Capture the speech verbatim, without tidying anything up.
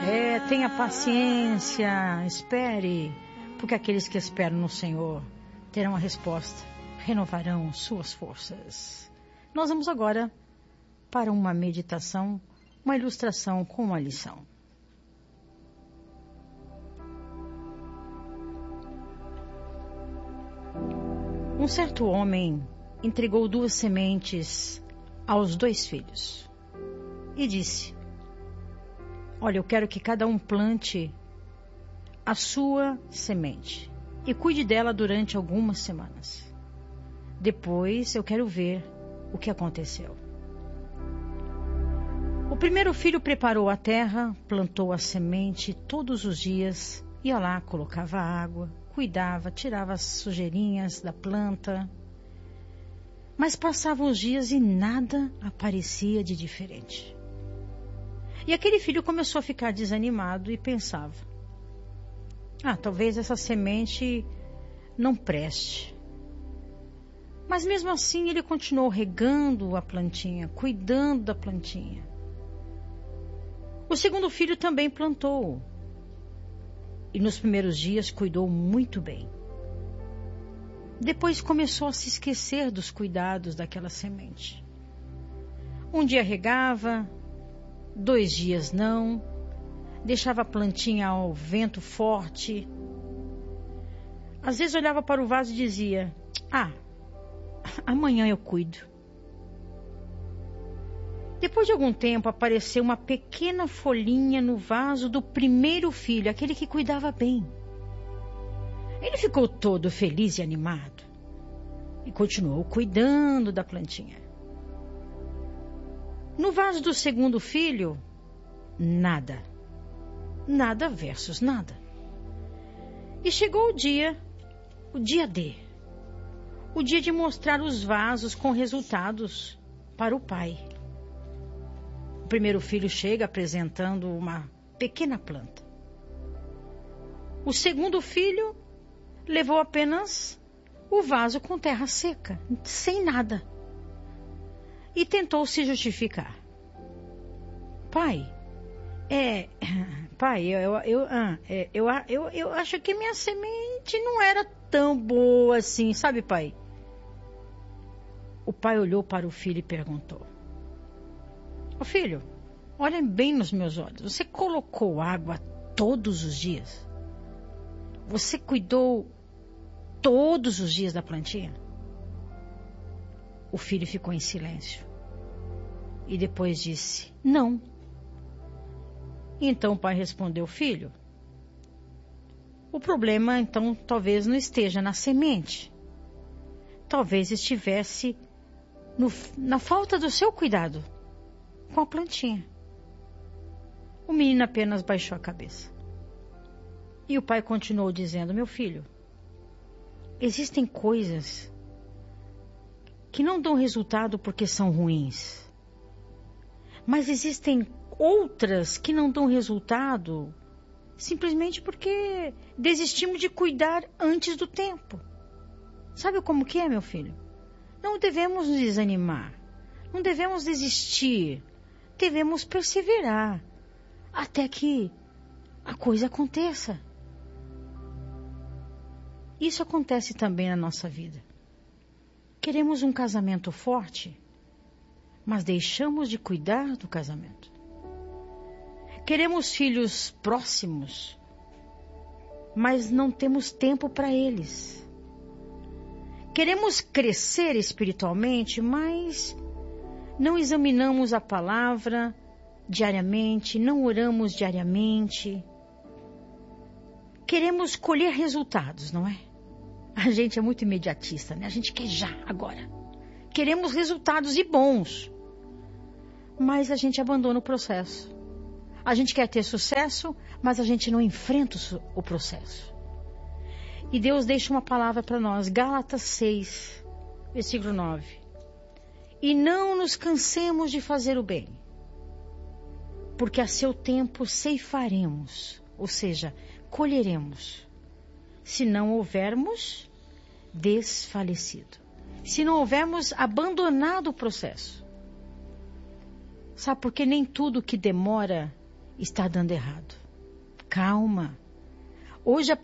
É, tenha paciência, espere, porque aqueles que esperam no Senhor terão a resposta, renovarão suas forças. Nós vamos agora para uma meditação, uma ilustração com uma lição. Um certo homem entregou duas sementes aos dois filhos e disse: olha, eu quero que cada um plante a sua semente e cuide dela durante algumas semanas. Depois eu quero ver o que aconteceu. O primeiro filho preparou a terra, plantou a semente todos os dias, ia lá, colocava água, cuidava, tirava as sujeirinhas da planta. Mas passavam os dias e nada aparecia de diferente. E aquele filho começou a ficar desanimado e pensava: ah, talvez essa semente não preste. Mas mesmo assim ele continuou regando a plantinha, cuidando da plantinha. O segundo filho também plantou. E nos primeiros dias cuidou muito bem. Depois começou a se esquecer dos cuidados daquela semente. Um dia regava, dois dias não, deixava a plantinha ao vento forte. Às vezes olhava para o vaso e dizia: ah, amanhã eu cuido. Depois de algum tempo apareceu uma pequena folhinha no vaso do primeiro filho, aquele que cuidava bem. Ele ficou todo feliz e animado e continuou cuidando da plantinha. No vaso do segundo filho, nada. Nada versus nada. E chegou o dia, o dia D. O dia de mostrar os vasos com resultados para o pai. O primeiro filho chega apresentando uma pequena planta. O segundo filho levou apenas o vaso com terra seca, sem nada. E tentou se justificar. Pai, é... Pai, eu, eu, eu, é, eu, eu, eu acho que minha semente não era tão boa assim, sabe, pai? O pai olhou para o filho e perguntou: ô filho, olhem bem nos meus olhos. Você colocou água todos os dias? Você cuidou todos os dias da plantinha? O filho ficou em silêncio. E depois disse: não. Então o pai respondeu: filho, o problema então talvez não esteja na semente. Talvez estivesse no, na falta do seu cuidado com a plantinha. O menino apenas baixou a cabeça. E o pai continuou dizendo: meu filho, existem coisas que não dão resultado porque são ruins. Mas existem outras que não dão resultado simplesmente porque desistimos de cuidar antes do tempo. Sabe como que é, meu filho? Não devemos nos desanimar. Não devemos desistir. Devemos perseverar até que a coisa aconteça. Isso acontece também na nossa vida. Queremos um casamento forte, mas deixamos de cuidar do casamento. Queremos filhos próximos, mas não temos tempo para eles. Queremos crescer espiritualmente, mas não examinamos a palavra diariamente, não oramos diariamente. Queremos colher resultados, não é? A gente é muito imediatista, né? A gente quer já, agora. Queremos resultados e bons, mas a gente abandona o processo. A gente quer ter sucesso, mas a gente não enfrenta o processo. E Deus deixa uma palavra para nós, Gálatas seis, versículo nove. E não nos cansemos de fazer o bem, porque a seu tempo ceifaremos, ou seja, colheremos, se não houvermos desfalecido, se não houvermos abandonado o processo. Sabe, porque nem tudo que demora está dando errado. calma. Hoje a